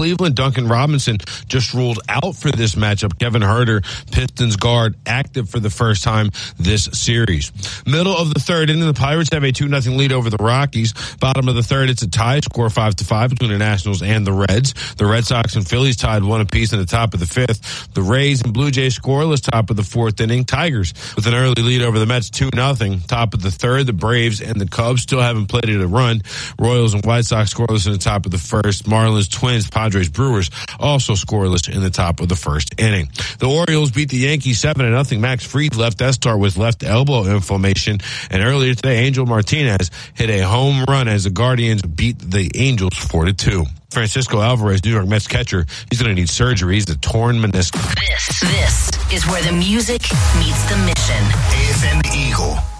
Cleveland. Duncan Robinson just ruled out for this matchup. Kevin Huerter, Pistons guard, active for the first time this series. Middle of the third inning, the Pirates have a 2-0 lead over the Rockies. Bottom of the third, it's a tie, score 5-5 between the Nationals and the Reds. The Red Sox and Phillies tied 1 apiece in the top of the fifth. The Rays and Blue Jays scoreless top of the fourth inning. Tigers with an early lead over the Mets 2-0. Top of the third, the Braves and the Cubs still haven't played it a run. Royals and White Sox scoreless in the top of the first. Marlins, Twins, Padres, Brewers also scoreless in the top of the first inning. The Orioles beat the Yankees 7-0. Max Fried left Estar with left elbow inflammation. And earlier today, Angel Martinez hit a home run as the Guardians beat the Angels 4-2. Francisco Alvarez, New York Mets catcher, he's going to need surgery. He's a torn meniscus. This is where the music meets the mission. AFM Eagle.